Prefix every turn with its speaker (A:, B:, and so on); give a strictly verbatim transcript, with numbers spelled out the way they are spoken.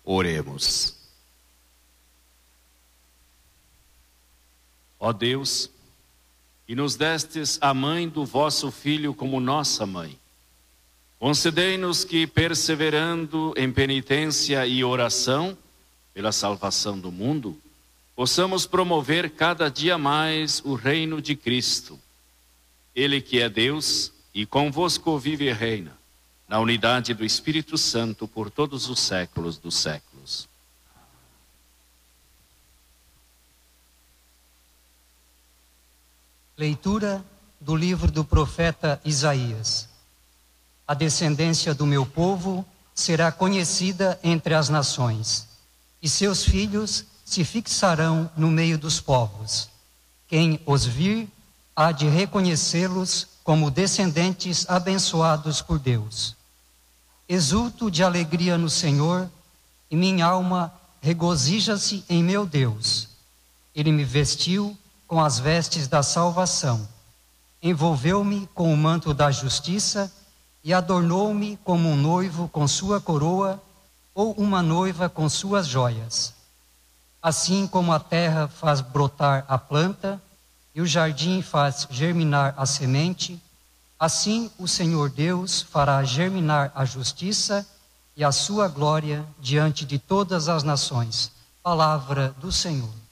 A: Oremos. Ó Deus, que nos destes a mãe do vosso Filho como nossa mãe, concedei-nos que, perseverando em penitência e oração pela salvação do mundo, possamos promover cada dia mais o reino de Cristo. Ele que é Deus e convosco vive e reina, na unidade do Espírito Santo por todos os séculos dos séculos.
B: Leitura do livro do profeta Isaías. A descendência do meu povo será conhecida entre as nações, e seus filhos se fixarão no meio dos povos. Quem os vir há de reconhecê-los como descendentes abençoados por Deus. Exulto de alegria no Senhor, e minha alma regozija-se em meu Deus. Ele me vestiu com as vestes da salvação, envolveu-me com o manto da justiça e adornou-me como um noivo com sua coroa ou uma noiva com suas joias. Assim como a terra faz brotar a planta e o jardim faz germinar a semente, assim o Senhor Deus fará germinar a justiça e a sua glória diante de todas as nações. Palavra do Senhor.